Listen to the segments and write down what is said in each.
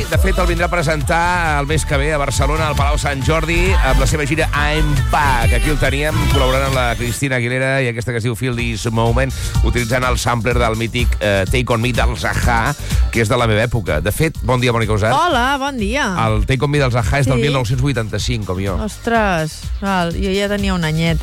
De fet, el vindrà a presentar el mes que ve a Barcelona, al Palau Sant Jordi, amb la seva gira I'm Back. Aquí el teníem, col·laborant amb la Cristina Aguilera i aquesta que es diu Feel This Moment, utilitzant el sampler del mític Take On Me dels A-ha, que és de la meva època. De fet, bon dia, Mònica Usart. Hola, bon dia. El Take On Me dels A-ha és del 1985, com jo. Ostres, jo ja tenia un anyet,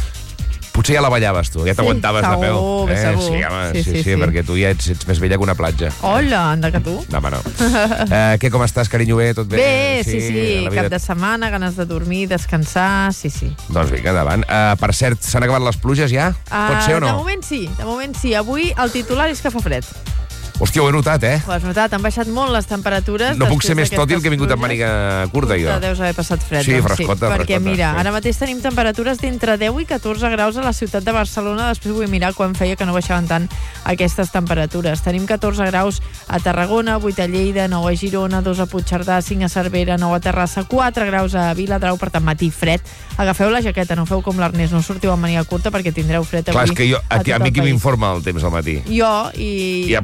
Potser ja la ballaves, tu, ja t'aguantaves de peu. Segur. Sí, home, sí, perquè tu ja ets més vella que una platja. Hola, anda que tu. No, home, no. Què, com estàs, carinyo, bé? Tot bé? Bé, sí. Cap de setmana, ganes de dormir, descansar, sí. Doncs vinga, endavant. Per cert, s'han acabat les pluges ja? Pot ser o no? De moment sí. Avui el titular és que fa fred. Hòstia, ho he notat, Ho has notat, han baixat molt les temperatures. No puc ser més tòtil que he vingut amb màniga curta, jo. Deus haver passat fred. Sí, frescota. Perquè, mira, ara mateix tenim temperatures d'entre 10 i 14 graus a la ciutat de Barcelona. Després vull mirar quan feia que no baixaven tant aquestes temperatures. Tenim 14 graus a Tarragona, 8 a Lleida, 9 a Girona, 2 a Puigcerdà, 5 a Cervera, 9 a Terrassa, 4 graus a Viladrau, per tant, matí fred. Agafeu la jaqueta, no feu com l'Ernest, no sortiu amb màniga curta perquè tindreu fred avui. Clar, és que a mi qui m'informa el temps al matí? Jo, i...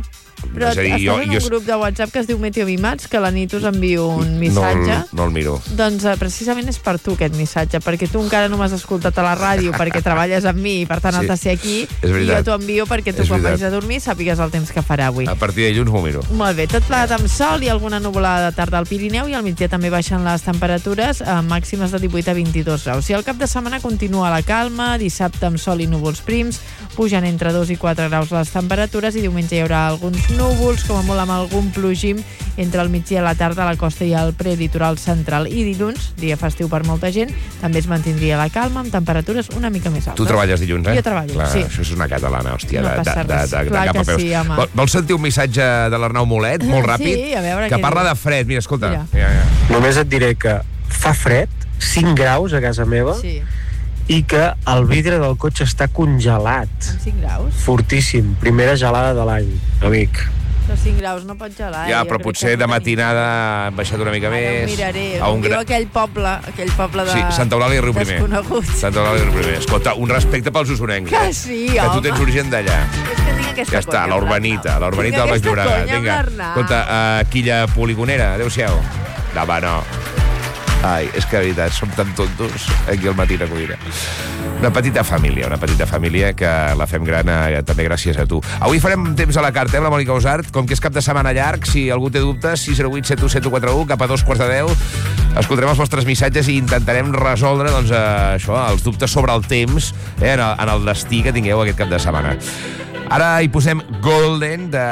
Però estàs en un grup de WhatsApp que es diu Meteovimats, que a la nit us envio un missatge. No el miro. Doncs precisament és per tu aquest missatge, perquè tu encara no m'has escoltat a la ràdio, perquè treballes amb mi i per tant has de ser aquí, i jo t'ho envio perquè tu quan vagis a dormir sàpigues el temps que farà avui. A partir de dilluns m'ho miro. Molt bé, tot plegat amb sol i alguna nuvolada de tarda al Pirineu, i al migdia també baixen les temperatures, màximes de 18 a 22 graus. I el cap de setmana continua la calma, dissabte amb sol i núvols prims, pugen entre 2 i 4 graus les temperatures, i diumenge hi haurà alguns núvols, com a molt amb algun plogim entre el migdia i la tarda a la costa i al prelitoral central. I dilluns, dia festiu per molta gent, també es mantindria la calma amb temperatures una mica més altes. Tu treballes dilluns, Jo treballo, clar, sí. Això és una catalana, hòstia, no passa res. Clar que sí, home. Vols sentir un missatge de l'Arnau Molet, molt ràpid? Sí, a veure que parla de fred. Mira, escolta. Mira. Només et diré que fa fred, 5 graus a casa meva, i que el vidre del cotxe està congelat. Amb 5 graus? Fortíssim. Primera gelada de l'any, amic. Però 5 graus no pot gelar. Ja, però potser de matinada han baixat una mica més. Ho miraré. Diu aquell poble de... Sí, Santa Eulàlia i Riu Primer. Desconegut. Santa Eulàlia i Riu Primer. Escolta, un respecte pels usonencs. Que sí, home. Que tu tens urgent d'allà. És que tinc aquesta ja està, l'urbanita del Baix Llobregat. Vinga, escolta, Quilla Poligonera, adéu-siau. No. Ai, és que de veritat, som tan tontos aquí al matí a cuina. Una petita família que la fem gran també gràcies a tu. Avui farem temps a la carta, amb la Mònica Usart, com que és cap de setmana llarg, si algú té dubtes, 608 717141, cap a 2:45, escoltarem els vostres missatges i intentarem resoldre, doncs, això, els dubtes sobre el temps en el destí que tingueu aquest cap de setmana. Ara hi posem Golden, de